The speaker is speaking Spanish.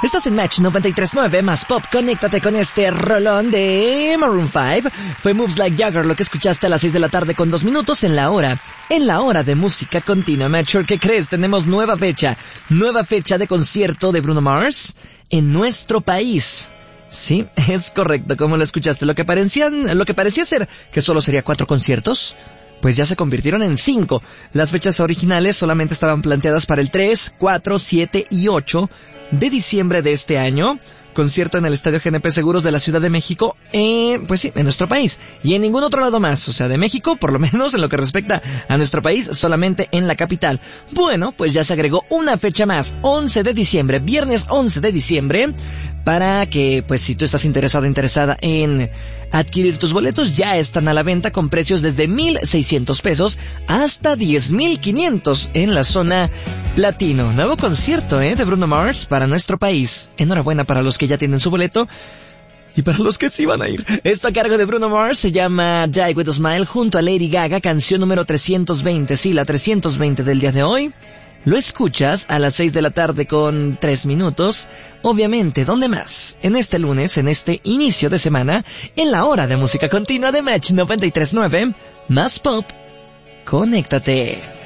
Estás en Match 93.9 más Pop. Conéctate con este rolón de Maroon 5. Fue Moves Like Jagger lo que escuchaste a las 6 de la tarde con 2 minutos en la hora de música continua. Matcher, ¿qué crees? Tenemos nueva fecha de concierto de Bruno Mars en nuestro país. Sí, es correcto, como lo escuchaste. Lo que parecía ser que solo sería 4 conciertos, pues ya se convirtieron en 5. Las fechas originales solamente estaban planteadas para el 3, 4, 7 y 8 de diciembre de este año. Concierto en el Estadio GNP Seguros de la Ciudad de México, pues sí, en nuestro país. Y en ningún otro lado más, o sea, de México, por lo menos en lo que respecta a nuestro país, solamente en la capital. Bueno, pues ya se agregó una fecha más, 11 de diciembre, viernes 11 de diciembre, para que, pues si tú estás interesada en adquirir tus boletos, ya están a la venta con precios desde 1,600 pesos hasta 10,500 en la zona platino. Nuevo concierto, de Bruno Mars para nuestro país. Enhorabuena para los que ya tienen su boleto y para los que sí van a ir. Esto a cargo de Bruno Mars se llama Die With a Smile junto a Lady Gaga, canción número 320, sí, la 320 del día de hoy. Lo escuchas a las 6 de la tarde con 3 minutos. Obviamente, ¿dónde más? En este lunes, en este inicio de semana, en la hora de música continua de Match 93.9, más Pop. Conéctate.